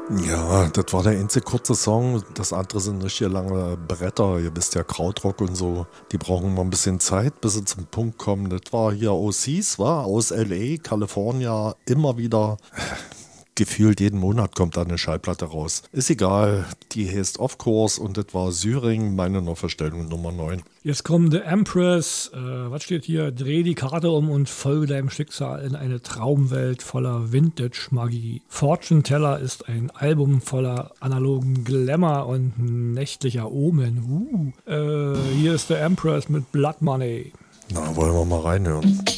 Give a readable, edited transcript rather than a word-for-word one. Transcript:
Ja, das war der einzige kurze Song. Das andere sind richtige lange Bretter. Ihr wisst ja, Krautrock und so, die brauchen mal ein bisschen Zeit, bis sie zum Punkt kommen. Das war hier OCs, war aus LA, California, immer wieder. Gefühlt jeden Monat kommt da eine Schallplatte raus. Ist egal, die heißt Off Course und das war Syring, meine Neuverstellung Nummer 9. Jetzt kommt The Empress. Was steht hier? Dreh die Karte um und folge deinem Schicksal in eine Traumwelt voller Vintage-Magie. Fortune Teller ist ein Album voller analogen Glamour und nächtlicher Omen. Hier ist The Empress mit Blood Money. Na, wollen wir mal reinhören.